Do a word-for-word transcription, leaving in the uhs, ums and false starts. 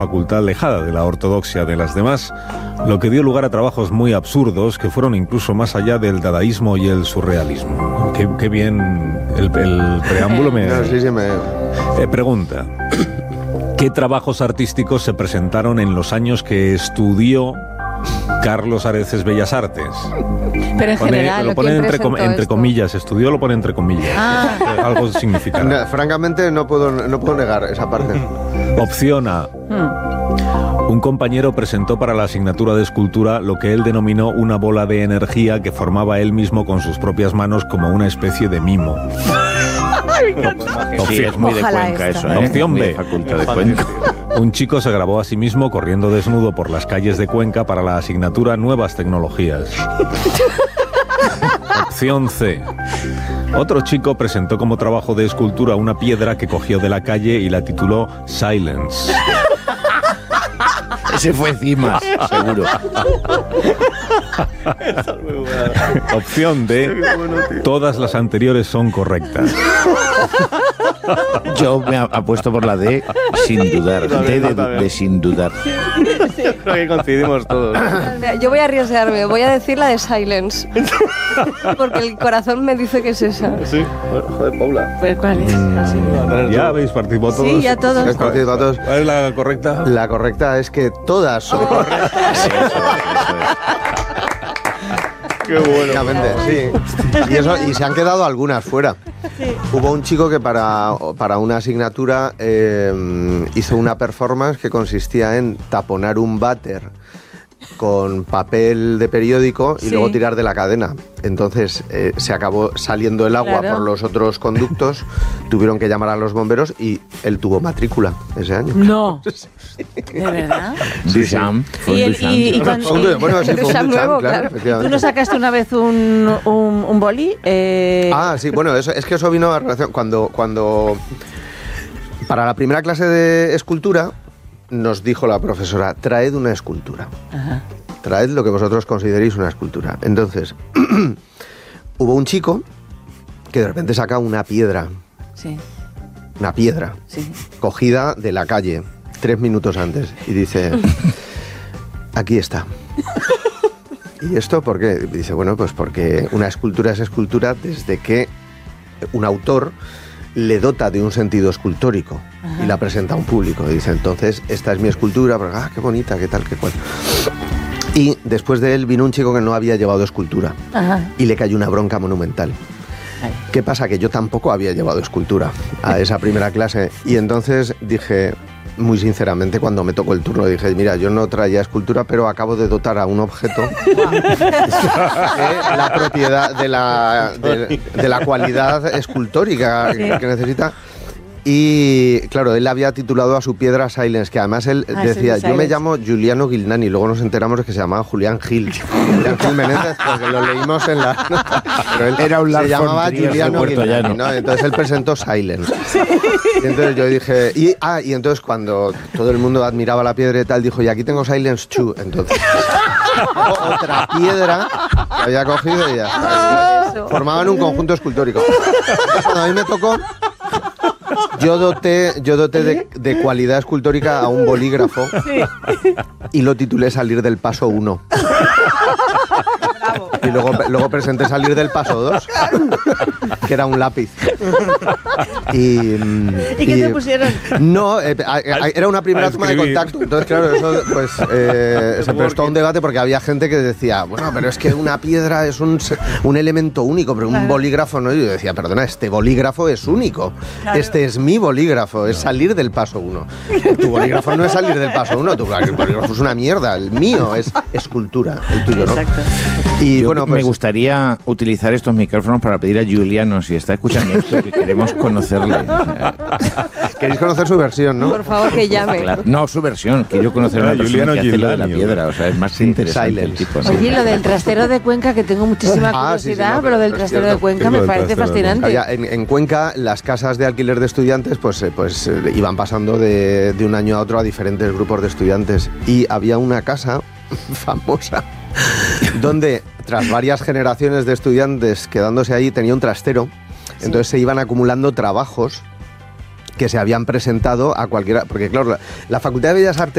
facultad alejada de la ortodoxia de las demás, lo que dio lugar a trabajos muy absurdos que fueron incluso más allá del dadaísmo y el surrealismo. Qué, qué bien el, el preámbulo me... No, sí, sí, me... Eh, pregunta, ¿qué trabajos artísticos se presentaron en los años que estudió Carlos Areces Bellas Artes? Pero en Pone, general, lo pone entre, com, entre comillas, estudió lo pone entre comillas. Ah. Eh, algo significará. No, francamente no puedo, no puedo negar esa parte. Opción A. Hmm. Un compañero presentó para la asignatura de escultura lo que él denominó una bola de energía que formaba él mismo con sus propias manos como una especie de mimo. Sí, es muy de Cuenca eso, ¿eh? Opción B. Facultad de Cuenca. Un chico se grabó a sí mismo corriendo desnudo por las calles de Cuenca para la asignatura Nuevas Tecnologías. Opción C. Otro chico presentó como trabajo de escultura una piedra que cogió de la calle y la tituló Silence. Ese fue Cimas, seguro. Opción D. Todas las anteriores son correctas. Yo me apuesto por la D sin dudar. D de, de sin dudar. Creo que coincidimos todos. Yo voy a arriesgarme, voy a decir la de Silence. Porque el corazón me dice que es esa. Sí, joder, Paula. Pues, ¿cuál es? Mm, ¿Ya habéis participado todos? Sí, ya todos. ¿Cuál es la correcta? La correcta es que todas son correctas. Sí, eso es, eso es. Qué bueno. Sí. Y, eso, y se han quedado algunas fuera. Sí. Hubo un chico que para, para una asignatura eh, hizo una performance que consistía en taponar un váter con papel de periódico y sí. luego tirar de la cadena. Entonces eh, se acabó saliendo el agua claro. por los otros conductos, tuvieron que llamar a los bomberos y él tuvo matrícula ese año. No. ¿De verdad? Sí, sí. Y, el, y, y cuando, bueno, sí, fue un Duchamp nuevo, claro, claro. ¿Tú no sacaste una vez un, un, un boli? Eh... Ah, sí, bueno, eso, es que eso vino a relación cuando, cuando para la primera clase de escultura nos dijo la profesora, traed una escultura. Ajá. Traed lo que vosotros consideréis una escultura. Entonces, hubo un chico que de repente saca una piedra. Sí. Una piedra. Sí. Cogida de la calle, tres minutos antes. Y dice, aquí está. ¿Y esto por qué? Dice, bueno, pues porque una escultura es escultura desde que un autor le dota de un sentido escultórico. Ajá. Y la presenta a un público. Y dice, entonces, esta es mi escultura, porque, ah, qué bonita, qué tal, qué cual. Y después de él vino un chico que no había llevado escultura. Ajá. Y le cayó una bronca monumental. Ay. ¿Qué pasa? Que yo tampoco había llevado escultura a esa primera clase. Y entonces dije, muy sinceramente, cuando me tocó el turno, dije, mira, yo no traía escultura, pero acabo de dotar a un objeto de la propiedad, de la, de, de la cualidad escultórica que, que necesita. Y claro, él había titulado a su piedra Silence, que además él ah, decía, sí, yo me llamo Giuliano Gilnani, luego nos enteramos de que se llamaba Julián Gil. Julián Gil Menéndez, porque lo leímos en la... Pero él era un se llamaba Giuliano Gilnani, ¿no? Entonces él presentó Silence. Y entonces yo dije... Y, ah, y entonces cuando todo el mundo admiraba la piedra y tal, dijo, y aquí tengo Silence two. Entonces... otra piedra que había cogido y ya está. Formaban un conjunto escultórico. Entonces, cuando a mí me tocó... Yo doté, yo doté de, de cualidad escultórica a un bolígrafo sí. y lo titulé Salir del Paso uno. Y luego, luego presenté Salir del Paso dos, que era un lápiz. Y, ¿Y qué y, te pusieron? No, eh, era una primera toma de contacto. Entonces, claro, eso pues eh, se prestó a un debate porque había gente que decía, bueno, pero es que una piedra es un, un elemento único, pero un claro. bolígrafo no. Y yo decía, perdona, este bolígrafo es único. Claro. Este es mi bolígrafo, es salir del paso uno. Tu bolígrafo no es salir del paso uno, tu bolígrafo es una mierda. El mío es escultura, el tuyo no. Exacto. Y Yo bueno, pues, me gustaría utilizar estos micrófonos para pedir a Giuliano, si está escuchando esto, que queremos conocerle. Queréis conocer su versión, ¿no? Por favor, que llame. Claro. No, su versión. Quiero conocer a la persona que hace lo de la piedra. O sea, es más sí, interesante el tipo. ¿No? Oye, lo del trastero de Cuenca, que tengo muchísima curiosidad, ah, sí, sí, no, pero lo del trastero de Cuenca me parece fascinante. Oye, en, en Cuenca, las casas de alquiler de estudiantes, pues, eh, pues eh, iban pasando de, de un año a otro a diferentes grupos de estudiantes. Y había una casa famosa donde, tras varias generaciones de estudiantes quedándose ahí, tenía un trastero. Sí. Entonces se iban acumulando trabajos que se habían presentado a cualquiera, porque claro, la, la Facultad de Bellas Artes